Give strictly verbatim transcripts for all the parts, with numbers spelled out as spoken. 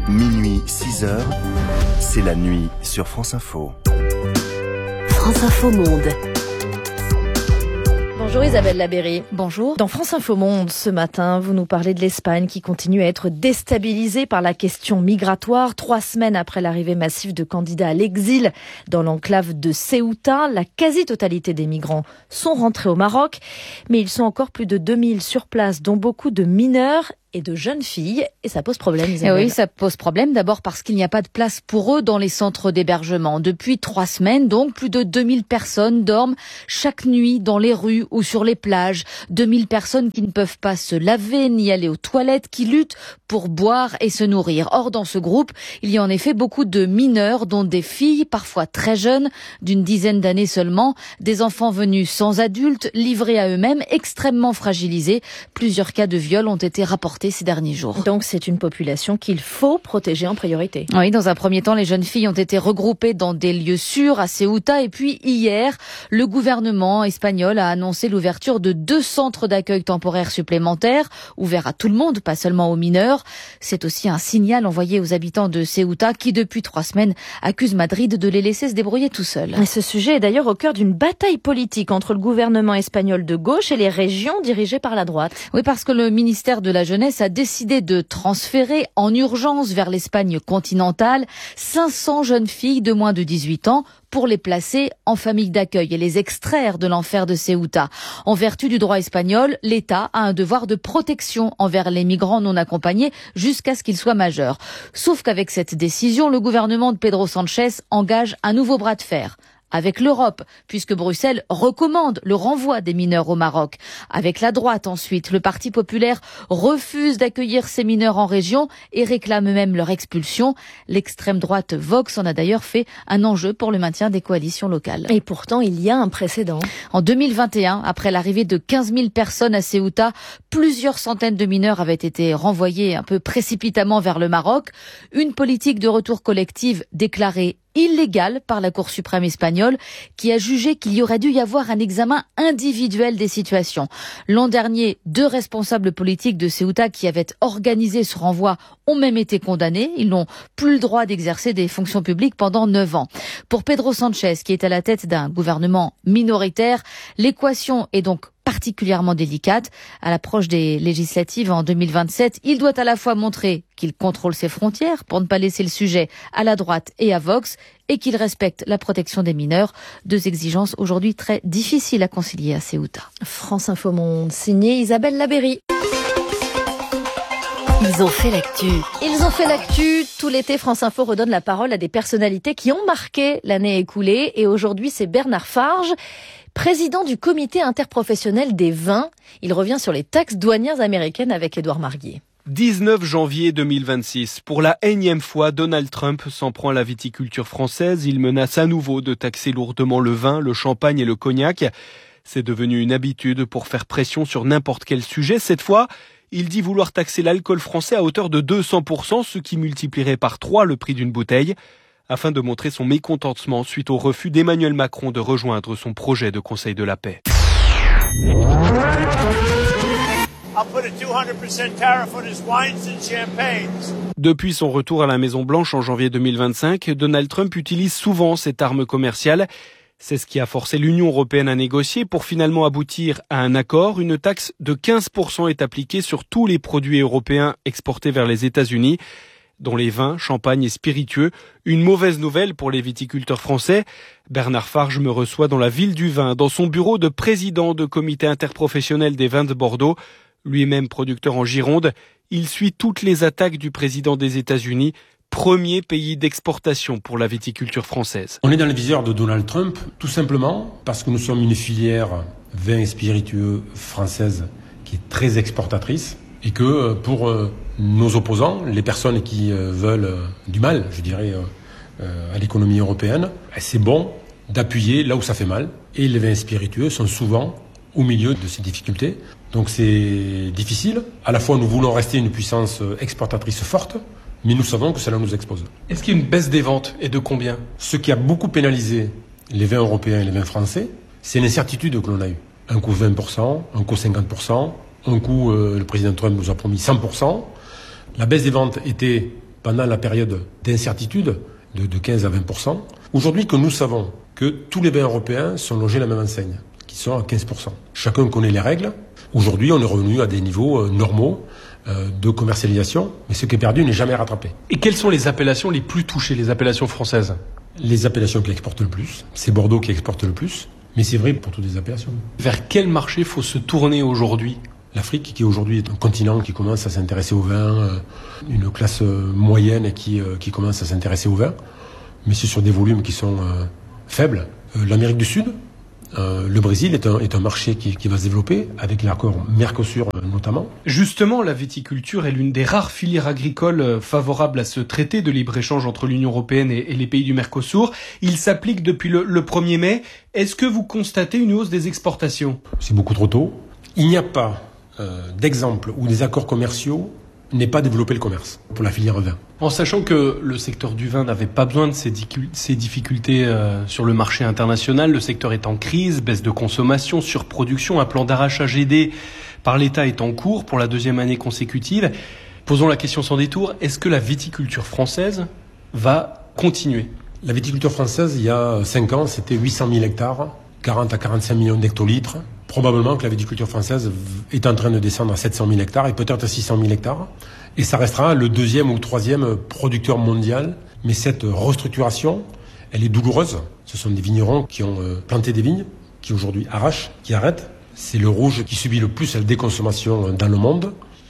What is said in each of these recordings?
Minuit, six heures, c'est la nuit sur France Info. France Info Monde. Bonjour Isabelle Labéry. Bonjour. Dans France Info Monde, ce matin, vous nous parlez de l'Espagne qui continue à être déstabilisée par la question migratoire. Trois semaines après l'arrivée massive de candidats à l'exil dans l'enclave de Ceuta, la quasi-totalité des migrants sont rentrés au Maroc. Mais ils sont encore plus de deux mille sur place, dont beaucoup de mineurs et de jeunes filles, et ça pose problème, Isabelle. Et oui, ça pose problème d'abord parce qu'il n'y a pas de place pour eux dans les centres d'hébergement. Depuis trois semaines, donc, plus de deux mille personnes dorment chaque nuit dans les rues ou sur les plages. deux mille personnes qui ne peuvent pas se laver ni aller aux toilettes, qui luttent pour boire et se nourrir. Or, dans ce groupe, il y a en effet beaucoup de mineurs, dont des filles, parfois très jeunes, d'une dizaine d'années seulement, des enfants venus sans adultes, livrés à eux-mêmes, extrêmement fragilisés. Plusieurs cas de viol ont été rapportés ces derniers jours. Donc c'est une population qu'il faut protéger en priorité. Oui, dans un premier temps, les jeunes filles ont été regroupées dans des lieux sûrs à Ceuta. Et puis hier, le gouvernement espagnol a annoncé l'ouverture de deux centres d'accueil temporaires supplémentaires, ouverts à tout le monde, pas seulement aux mineurs. C'est aussi un signal envoyé aux habitants de Ceuta qui, depuis trois semaines, accusent Madrid de les laisser se débrouiller tout seuls. Et ce sujet est d'ailleurs au cœur d'une bataille politique entre le gouvernement espagnol de gauche et les régions dirigées par la droite. Oui, parce que le ministère de la Jeunesse a décidé de transférer en urgence vers l'Espagne continentale cinq cents jeunes filles de moins de dix-huit ans pour les placer en famille d'accueil et les extraire de l'enfer de Ceuta. En vertu du droit espagnol, l'État a un devoir de protection envers les migrants non accompagnés jusqu'à ce qu'ils soient majeurs. Sauf qu'avec cette décision, le gouvernement de Pedro Sánchez engage un nouveau bras de fer avec l'Europe, puisque Bruxelles recommande le renvoi des mineurs au Maroc. Avec la droite ensuite, le Parti populaire refuse d'accueillir ces mineurs en région et réclame même leur expulsion. L'extrême droite Vox en a d'ailleurs fait un enjeu pour le maintien des coalitions locales. Et pourtant, il y a un précédent. En deux mille vingt et un, après l'arrivée de quinze mille personnes à Ceuta, plusieurs centaines de mineurs avaient été renvoyés un peu précipitamment vers le Maroc. Une politique de retour collective déclarée illégale par la Cour suprême espagnole qui a jugé qu'il y aurait dû y avoir un examen individuel des situations. L'an dernier, deux responsables politiques de Ceuta qui avaient organisé ce renvoi ont même été condamnés. Ils n'ont plus le droit d'exercer des fonctions publiques pendant neuf ans. Pour Pedro Sánchez, qui est à la tête d'un gouvernement minoritaire, l'équation est donc particulièrement délicate. À l'approche des législatives en deux mille vingt-sept, il doit à la fois montrer qu'il contrôle ses frontières pour ne pas laisser le sujet à la droite et à Vox et qu'il respecte la protection des mineurs. Deux exigences aujourd'hui très difficiles à concilier à Ceuta. France Info Monde, signé Isabelle Labéry. Ils ont fait l'actu. Ils ont fait l'actu. Tout l'été, France Info redonne la parole à des personnalités qui ont marqué l'année écoulée. Et aujourd'hui, c'est Bernard Farge, président du comité interprofessionnel des vins. Il revient sur les taxes douanières américaines avec Édouard Marguier. dix-neuf janvier deux mille vingt-six. Pour la énième fois, Donald Trump s'en prend à la viticulture française. Il menace à nouveau de taxer lourdement le vin, le champagne et le cognac. C'est devenu une habitude pour faire pression sur n'importe quel sujet. Cette fois, il dit vouloir taxer l'alcool français à hauteur de deux cents pour cent, ce qui multiplierait par trois le prix d'une bouteille, afin de montrer son mécontentement suite au refus d'Emmanuel Macron de rejoindre son projet de Conseil de la paix. Depuis son retour à la Maison-Blanche en janvier deux mille vingt-cinq, Donald Trump utilise souvent cette arme commerciale. C'est ce qui a forcé l'Union européenne à négocier pour finalement aboutir à un accord. Une taxe de quinze pour cent est appliquée sur tous les produits européens exportés vers les États-Unis, dont les vins, champagne et spiritueux. Une mauvaise nouvelle pour les viticulteurs français. Bernard Farge me reçoit dans la ville du vin, dans son bureau de président de comité interprofessionnel des vins de Bordeaux. Lui-même producteur en Gironde, il suit toutes les attaques du président des États-Unis, premier pays d'exportation pour la viticulture française. On est dans le viseur de Donald Trump, tout simplement parce que nous sommes une filière vin et spiritueux française qui est très exportatrice et que pour nos opposants, les personnes qui veulent du mal, je dirais, à l'économie européenne, c'est bon d'appuyer là où ça fait mal. Et les vins spiritueux sont souvent au milieu de ces difficultés. Donc c'est difficile. À la fois, nous voulons rester une puissance exportatrice forte, mais nous savons que cela nous expose. Est-ce qu'il y a une baisse des ventes et de combien ? Ce qui a beaucoup pénalisé les vins européens et les vins français, c'est l'incertitude que l'on a eue. Un coup vingt pour cent, un coup cinquante pour cent, un coup euh, le président Trump nous a promis cent pour cent. La baisse des ventes était pendant la période d'incertitude de, de quinze à vingt pour cent. Aujourd'hui que nous savons que tous les vins européens sont logés à la même enseigne, qui sont à quinze pour cent. Chacun connaît les règles. Aujourd'hui, on est revenu à des niveaux euh, normaux euh, de commercialisation, mais ce qui est perdu n'est jamais rattrapé. Et quelles sont les appellations les plus touchées, les appellations françaises ? Les appellations qui exportent le plus, c'est Bordeaux qui exporte le plus, mais c'est vrai pour toutes les appellations. Vers quel marché faut se tourner aujourd'hui ? L'Afrique, qui aujourd'hui est un continent qui commence à s'intéresser au vin, euh, une classe euh, moyenne qui, euh, qui commence à s'intéresser au vin, mais c'est sur des volumes qui sont euh, faibles. Euh, L'Amérique du Sud, euh, le Brésil est un, est un marché qui, qui va se développer, avec l'accord Mercosur euh, notamment. Justement, la viticulture est l'une des rares filières agricoles favorables à ce traité de libre-échange entre l'Union européenne et, et les pays du Mercosur. Il s'applique depuis le, le premier mai. Est-ce que vous constatez une hausse des exportations ? C'est beaucoup trop tôt. Il n'y a pas euh, d'exemple où des accords commerciaux n'aient pas développé le commerce pour la filière vin. En sachant que le secteur du vin n'avait pas besoin de ces, dicu- ces difficultés euh, sur le marché international, le secteur est en crise, baisse de consommation, surproduction, un plan d'arrachage aidé par l'État est en cours pour la deuxième année consécutive. Posons la question sans détour, est-ce que la viticulture française va continuer ? La viticulture française, il y a cinq ans, c'était huit cent mille hectares, quarante à quarante-cinq millions d'hectolitres. Probablement que la viticulture française est en train de descendre à sept cent mille hectares et peut-être à six cent mille hectares. Et ça restera le deuxième ou troisième producteur mondial. Mais cette restructuration, elle est douloureuse. Ce sont des vignerons qui ont planté des vignes, qui aujourd'hui arrachent, qui arrêtent. C'est le rouge qui subit le plus la déconsommation dans le monde.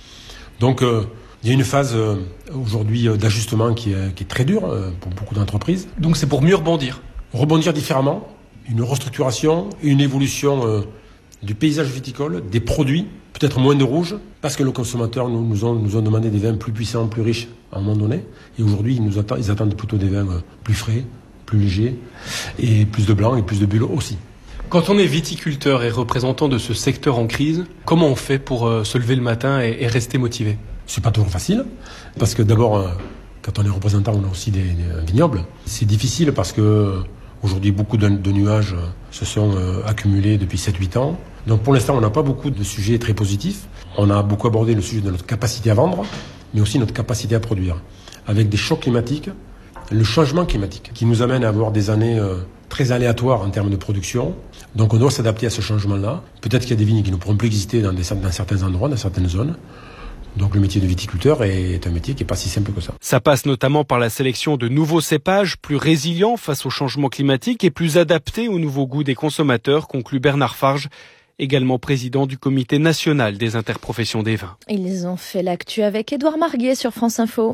Donc euh, il y a une phase euh, aujourd'hui d'ajustement qui est, qui est très dure euh, pour beaucoup d'entreprises. Donc c'est pour mieux rebondir. Rebondir différemment, une restructuration, une évolution euh, du paysage viticole, des produits, peut-être moins de rouge, parce que les consommateurs nous, nous, ont, nous ont demandé des vins plus puissants, plus riches à un moment donné. Et aujourd'hui, ils, nous attendent, ils attendent plutôt des vins plus frais, plus légers, et plus de blanc et plus de bulles aussi. Quand on est viticulteur et représentant de ce secteur en crise, comment on fait pour euh, se lever le matin et, et rester motivé ? C'est pas toujours facile, parce que d'abord, euh, quand on est représentant, on a aussi des, des vignobles. C'est difficile parce que aujourd'hui, beaucoup de, de nuages euh, se sont euh, accumulés depuis sept huit ans. Donc pour l'instant, on n'a pas beaucoup de sujets très positifs. On a beaucoup abordé le sujet de notre capacité à vendre, mais aussi notre capacité à produire. Avec des chocs climatiques, le changement climatique, qui nous amène à avoir des années euh, très aléatoires en termes de production. Donc on doit s'adapter à ce changement-là. Peut-être qu'il y a des vignes qui ne pourront plus exister dans, des, dans certains endroits, dans certaines zones. Donc le métier de viticulteur est un métier qui n'est pas si simple que ça. Ça passe notamment par la sélection de nouveaux cépages plus résilients face au changement climatique et plus adaptés aux nouveaux goûts des consommateurs, conclut Bernard Farge, également président du comité national des interprofessions des vins. Ils ont fait l'actu avec Édouard Marguet sur France Info.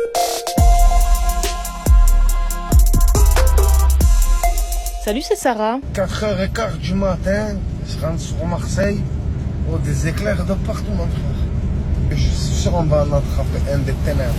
Salut, c'est Sarah. quatre heures quinze du matin, je rentre sur Marseille. Oh, des éclairs de partout, mon frère. Je suis sûr qu'on va en attraper un des ténèbres.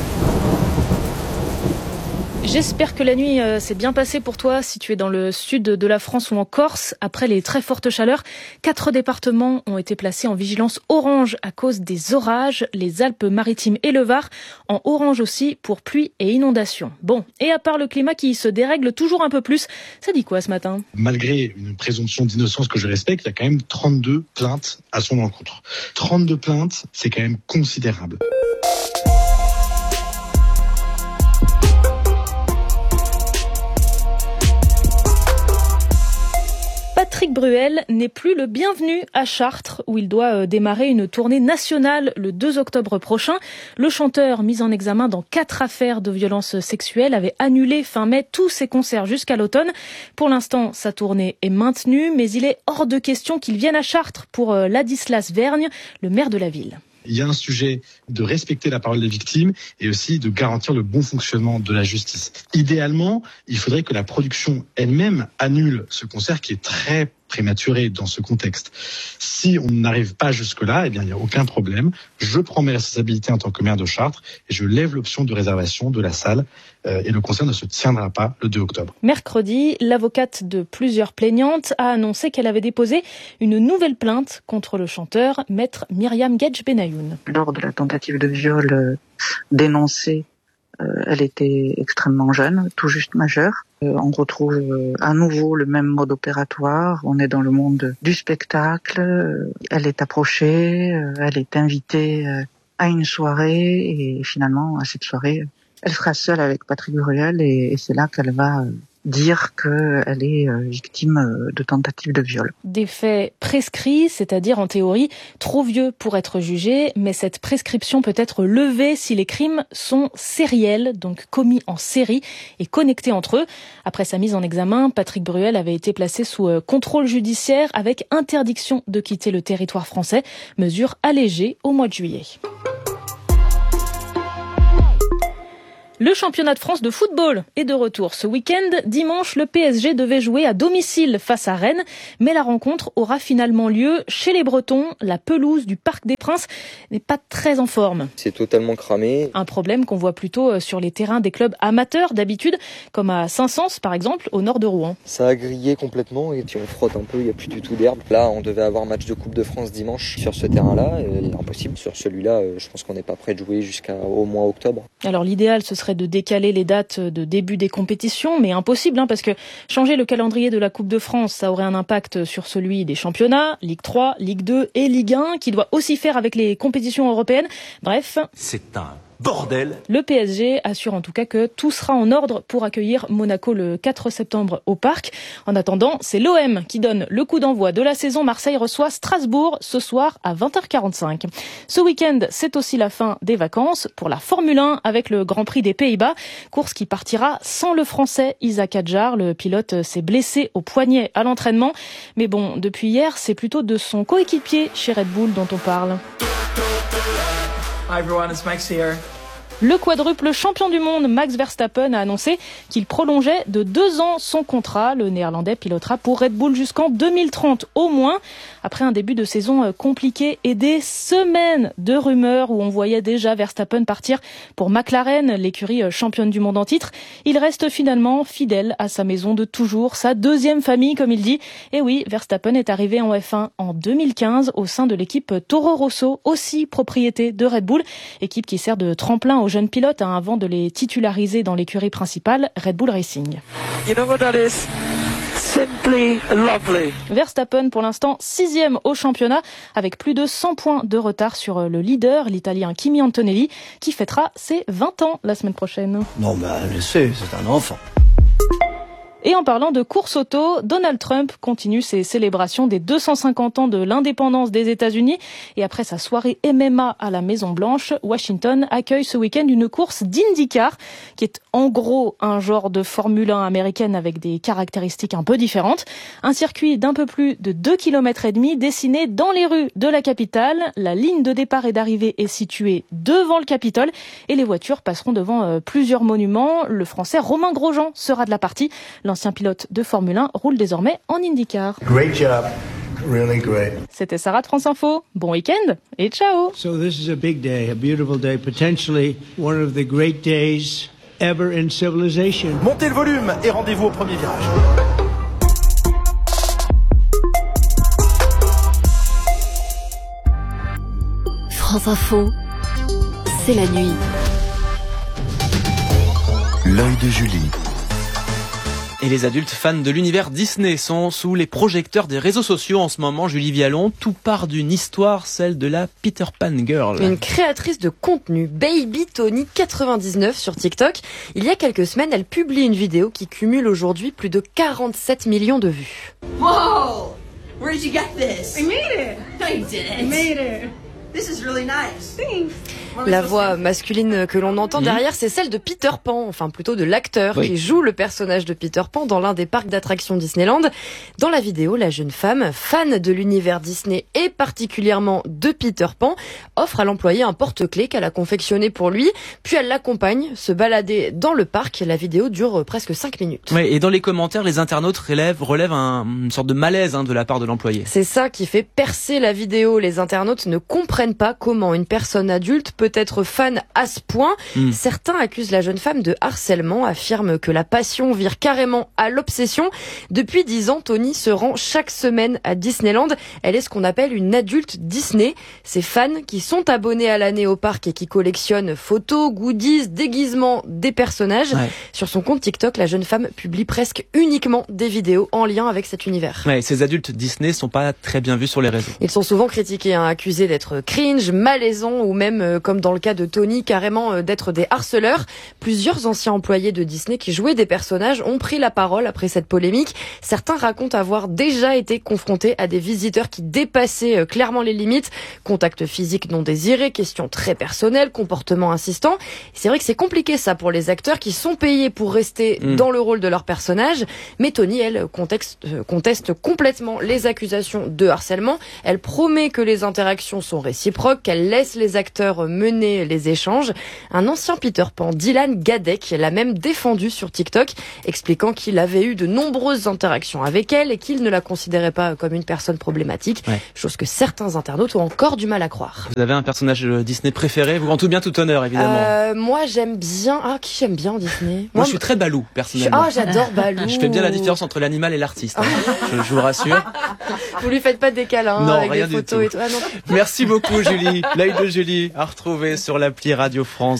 J'espère que la nuit euh, s'est bien passée pour toi si tu es dans le sud de la France ou en Corse. Après les très fortes chaleurs, quatre départements ont été placés en vigilance orange à cause des orages. Les Alpes-Maritimes et le Var en orange aussi pour pluie et inondations. Bon, et à part le climat qui se dérègle toujours un peu plus, ça dit quoi ce matin ? Malgré une présomption d'innocence que je respecte, il y a quand même trente-deux plaintes à son encontre. trente-deux plaintes, c'est quand même considérable. Patrick Bruel n'est plus le bienvenu à Chartres, où il doit démarrer une tournée nationale le deux octobre prochain. Le chanteur, mis en examen dans quatre affaires de violences sexuelles, avait annulé fin mai tous ses concerts jusqu'à l'automne. Pour l'instant, sa tournée est maintenue, mais il est hors de question qu'il vienne à Chartres pour Ladislas Vergne, le maire de la ville. Il y a un sujet de respecter la parole des victimes et aussi de garantir le bon fonctionnement de la justice. Idéalement, il faudrait que la production elle-même annule ce concert qui est très prématuré dans ce contexte. Si on n'arrive pas jusque-là, eh bien, il n'y a aucun problème. Je prends mes responsabilités en tant que maire de Chartres et je lève l'option de réservation de la salle euh, et le concert ne se tiendra pas le deux octobre. Mercredi, l'avocate de plusieurs plaignantes a annoncé qu'elle avait déposé une nouvelle plainte contre le chanteur, maître Myriam Gedj Benayoun. Lors de la tentative de viol euh, dénoncée, Euh, elle était extrêmement jeune, tout juste majeure. Euh, on retrouve euh, à nouveau le même mode opératoire. On est dans le monde du spectacle. Euh, elle est approchée, euh, elle est invitée euh, à une soirée et finalement, à cette soirée, elle sera seule avec Patrick Bruel et, et c'est là qu'elle va dire qu'elle est victime de tentative de viol. Des faits prescrits, c'est-à-dire en théorie trop vieux pour être jugés, mais cette prescription peut être levée si les crimes sont sériels, donc commis en série et connectés entre eux. Après sa mise en examen, Patrick Bruel avait été placé sous contrôle judiciaire avec interdiction de quitter le territoire français, mesure allégée au mois de juillet. Le championnat de France de football est de retour ce week-end. Dimanche, le P S G devait jouer à domicile face à Rennes, mais la rencontre aura finalement lieu chez les Bretons. La pelouse du Parc des Princes n'est pas très en forme. C'est totalement cramé. Un problème qu'on voit plutôt sur les terrains des clubs amateurs d'habitude, comme à Saint-Saëns par exemple, au nord de Rouen. Ça a grillé complètement et puis on frotte un peu, il n'y a plus du tout d'herbe. Là, on devait avoir match de Coupe de France dimanche sur ce terrain-là, et impossible. Sur celui-là, je pense qu'on n'est pas prêt de jouer jusqu'au mois octobre. Alors l'idéal, ce serait de décaler les dates de début des compétitions, mais impossible, hein, parce que changer le calendrier de la Coupe de France, ça aurait un impact sur celui des championnats, Ligue trois, Ligue deux et Ligue un, qui doit aussi faire avec les compétitions européennes. Bref, c'est un bordel. Le P S G assure en tout cas que tout sera en ordre pour accueillir Monaco le quatre septembre au Parc. En attendant, c'est l'O M qui donne le coup d'envoi de la saison. Marseille reçoit Strasbourg ce soir à vingt heures quarante-cinq. Ce week-end, c'est aussi la fin des vacances pour la Formule un avec le Grand Prix des Pays-Bas. Course qui partira sans le Français Isaac Hadjar. Le pilote s'est blessé au poignet à l'entraînement. Mais bon, depuis hier, c'est plutôt de son coéquipier chez Red Bull dont on parle. Hi everyone, it's Max here. Le quadruple champion du monde Max Verstappen a annoncé qu'il prolongeait de deux ans son contrat. Le Néerlandais pilotera pour Red Bull jusqu'en deux mille trente au moins. Après un début de saison compliqué et des semaines de rumeurs où on voyait déjà Verstappen partir pour McLaren, l'écurie championne du monde en titre, il reste finalement fidèle à sa maison de toujours, sa deuxième famille comme il dit. Et oui, Verstappen est arrivé en F un en deux mille quinze au sein de l'équipe Toro Rosso, aussi propriété de Red Bull, équipe qui sert de tremplin aux jeunes pilotes hein, avant de les titulariser dans l'écurie principale, Red Bull Racing. You know what that is? Simply lovely. Verstappen pour l'instant sixième au championnat avec plus de cent points de retard sur le leader, l'Italien Kimi Antonelli, qui fêtera ses vingt ans la semaine prochaine. Non mais laissez, c'est un enfant. Et en parlant de course auto, Donald Trump continue ses célébrations des deux cent cinquante ans de l'indépendance des États-Unis. Et après sa soirée M M A à la Maison-Blanche, Washington accueille ce week-end une course d'IndyCar, qui est en gros un genre de Formule un américaine avec des caractéristiques un peu différentes. Un circuit d'un peu plus de deux kilomètres et demi dessiné dans les rues de la capitale. La ligne de départ et d'arrivée est située devant le Capitole et les voitures passeront devant plusieurs monuments. Le Français Romain Grosjean sera de la partie. L'ancien pilote de Formule un roule désormais en IndyCar. Great job. Really great. C'était Sarah de France Info. Bon week-end et ciao. So this is a big day, a beautiful day, potentially one of the great days ever in civilization. Montez le volume et rendez-vous au premier virage. France Info, c'est la nuit. L'œil de Julie. Et les adultes fans de l'univers Disney sont sous les projecteurs des réseaux sociaux en ce moment. Julie Vialon, tout part d'une histoire, celle de la Peter Pan Girl. Une créatrice de contenu, Baby Tony quatre-vingt-dix-neuf sur TikTok. Il y a quelques semaines, elle publie une vidéo qui cumule aujourd'hui plus de quarante-sept millions de vues. Whoa! Where did you get this? I made it. No, you didn't. I made it. This is really nice. Thanks. La voix masculine que l'on entend derrière, c'est celle de Peter Pan, enfin plutôt de l'acteur oui. qui joue le personnage de Peter Pan dans l'un des parcs d'attractions Disneyland. Dans la vidéo, la jeune femme, fan de l'univers Disney et particulièrement de Peter Pan, offre à l'employé un porte-clés qu'elle a confectionné pour lui, puis elle l'accompagne se balader dans le parc. La vidéo dure presque cinq minutes. Ouais, et dans les commentaires, les internautes relèvent, relèvent un, une sorte de malaise hein, de la part de l'employé. C'est ça qui fait percer la vidéo. Les internautes ne comprennent pas comment une personne adulte peut peut être fan à ce point. Mmh. Certains accusent la jeune femme de harcèlement, affirment que la passion vire carrément à l'obsession. Depuis dix ans, Tony se rend chaque semaine à Disneyland. Elle est ce qu'on appelle une adulte Disney. Ces fans qui sont abonnés à l'année au parc et qui collectionnent photos, goodies, déguisements des personnages. Ouais. Sur son compte TikTok, la jeune femme publie presque uniquement des vidéos en lien avec cet univers. Ouais, ces adultes Disney sont pas très bien vus sur les réseaux. Ils sont souvent critiqués, hein, accusés d'être cringe, malaisants ou même, euh, comme dans le cas de Tony, carrément euh, d'être des harceleurs. Plusieurs anciens employés de Disney qui jouaient des personnages ont pris la parole après cette polémique. Certains racontent avoir déjà été confrontés à des visiteurs qui dépassaient euh, clairement les limites. Contact physique non désiré, questions très personnelles, comportement insistant. C'est vrai que c'est compliqué ça pour les acteurs qui sont payés pour rester mmh. dans le rôle de leur personnage. Mais Tony, elle, contexte, euh, conteste complètement les accusations de harcèlement. Elle promet que les interactions sont réciproques, qu'elle laisse les acteurs mener les échanges. Un ancien Peter Pan, Dylan Gadek, l'a même défendu sur TikTok, expliquant qu'il avait eu de nombreuses interactions avec elle et qu'il ne la considérait pas comme une personne problématique, ouais. chose que certains internautes ont encore du mal à croire. Vous avez un personnage Disney préféré? Vous en tout bien tout honneur, évidemment. Euh, moi, j'aime bien... Ah, qui j'aime bien en Disney? Moi, moi, je suis très Balou, personnellement. Ah, j'adore Balou. Je fais bien la différence entre l'animal et l'artiste. Hein. je, je vous rassure. Vous lui faites pas des câlins non, avec rien des photos du et tout. Ah, non. Merci beaucoup, Julie. L'œil de Julie à retrouver sur l'appli Radio France.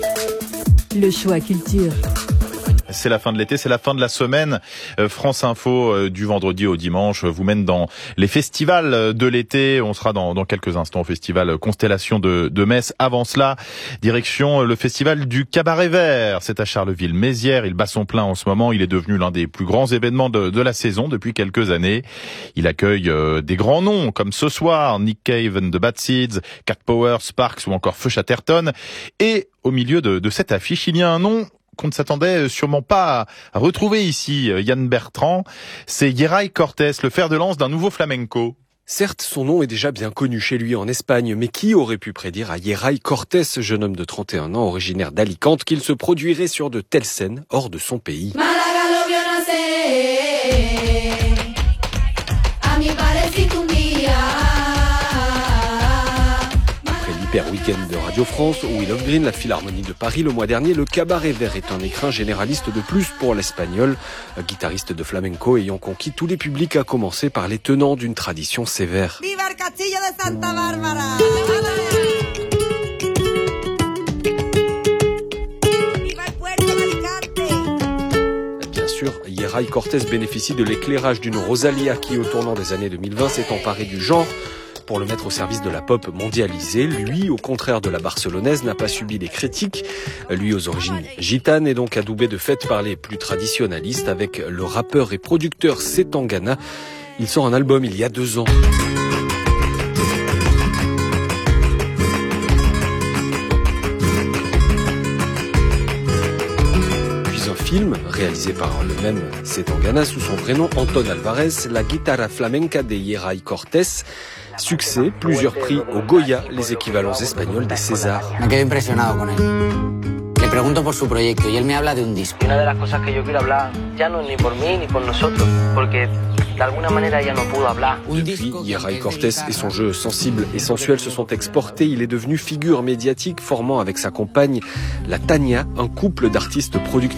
Le choix culture. C'est la fin de l'été, c'est la fin de la semaine. France Info, du vendredi au dimanche, vous mène dans les festivals de l'été. On sera dans, dans quelques instants au festival Constellation de, de Metz. Avant cela, direction le festival du Cabaret Vert. C'est à Charleville-Mézières. Il bat son plein en ce moment. Il est devenu l'un des plus grands événements de, de la saison depuis quelques années. Il accueille euh, des grands noms comme ce soir, Nick Cave and the Bad Seeds, Cat Power, Sparks ou encore Feu Chatterton. Et au milieu de, de cette affiche, il y a un nom qu'on ne s'attendait sûrement pas à retrouver ici, Yann Bertrand. C'est Yeray Cortés, le fer de lance d'un nouveau flamenco. Certes, son nom est déjà bien connu chez lui en Espagne, mais qui aurait pu prédire à Yeray Cortés, jeune homme de trente et un ans, originaire d'Alicante, qu'il se produirait sur de telles scènes hors de son pays. Super week-end de Radio France, au Wheel of Green, la Philharmonie de Paris le mois dernier, le Cabaret Vert est un écrin généraliste de plus pour l'Espagnol, un guitariste de flamenco ayant conquis tous les publics, à commencer par les tenants d'une tradition sévère. Viva el Castillo de Santa Bárbara! Viva el Puerto de Alicante! Bien sûr, Yeray Cortés bénéficie de l'éclairage d'une Rosalía qui, au tournant des années deux mille vingt, s'est emparée du genre pour le mettre au service de la pop mondialisée. Lui, au contraire de la barcelonaise, n'a pas subi les critiques. Lui, aux origines gitanes, est donc adoubé de fait par les plus traditionnalistes avec le rappeur et producteur Zetangana. Il sort un album il y a deux ans. Puis un film réalisé par le même Zetangana sous son prénom Anton Alvarez, La Guitarra Flamenca de Yeray Cortés. Succès, plusieurs prix au Goya, les équivalents espagnols des Césars. Me quedo impresionado con él. Le pregunto por su proyecto y él me habla de un disco. Una de las cosas que yo quiero hablar ya no es ni por mí ni por nosotros, porque de alguna manera ella no pudo hablar. Depuis, Yeray Cortés et son jeu sensible et sensuel se sont exportés. Il est devenu figure médiatique, formant avec sa compagne la Tania un couple d'artistes producteurs.